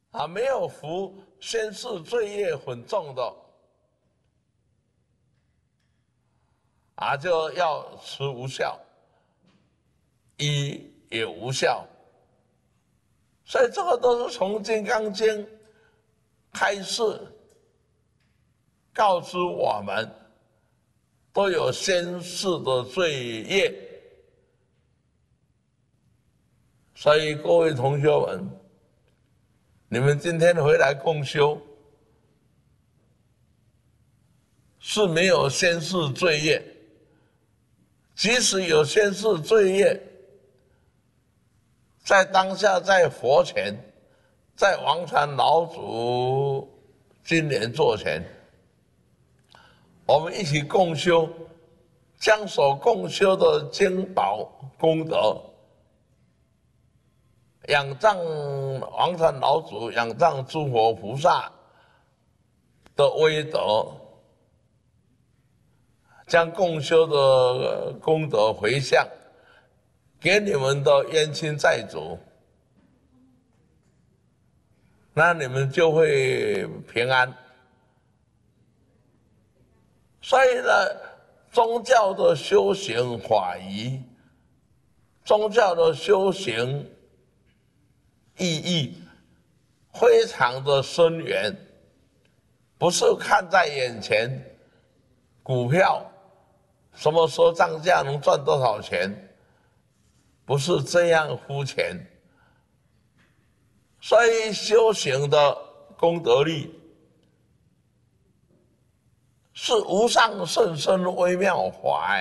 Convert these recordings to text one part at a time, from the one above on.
没有福，先是罪业很重的就要持无效，医也无效。所以这个都是从《金刚经》开示，告知我们都有先世的罪业。所以各位同学们，你们今天回来共修，是没有先世罪业，即使有先世罪业，在当下在佛前，在王禅老祖今年座前，我们一起共修，将所共修的经宝功德，仰仗王禅老祖，仰仗诸佛菩萨的威德，将共修的功德回向给你们的冤亲债主，那你们就会平安。所以呢，宗教的修行法仪，宗教的修行意义非常的深远，不是看在眼前，股票什么时候涨价能赚多少钱，不是这样肤浅。所以修行的功德力是无上甚深微妙法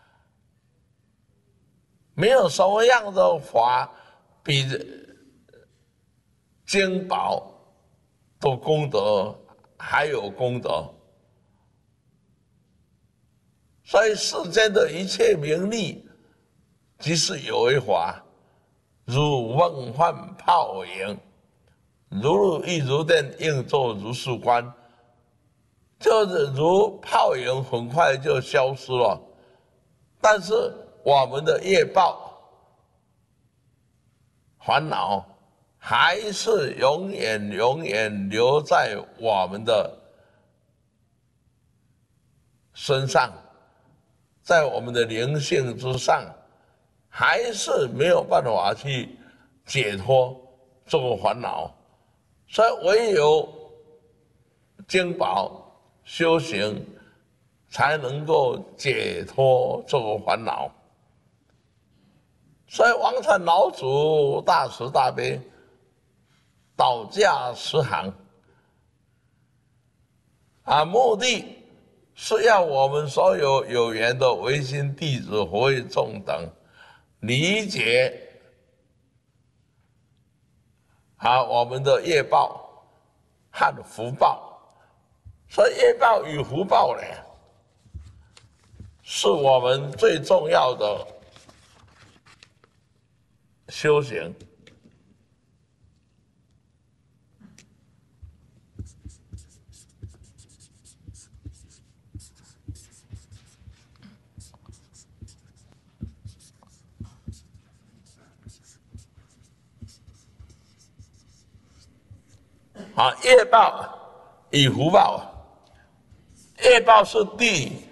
没有什么样的法比经宝的功德还有功德。所以世间的一切名利，即是有为法，如梦幻泡影，如露亦如电，应作如是观，就是如泡影，很快就消失了。但是我们的业报烦恼还是永远永远留在我们的身上，在我们的灵性之上，还是没有办法去解脱这个烦恼。所以唯有经宝修行，才能够解脱这个烦恼。所以王禅老祖大慈大悲，导驾十行目的是要我们所有有缘的唯心弟子、佛慧众等理解我们的业报和福报。所以业报与福报呢，是我们最重要的修行。业报与福报，业报是地